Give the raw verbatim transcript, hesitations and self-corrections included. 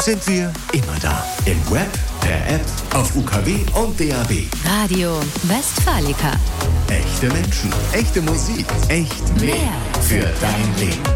sind wir immer da. Im Web, per App, auf U K W und D A B. Radio Westfalica. Echte Menschen, echte Musik, echt mehr für dein Leben.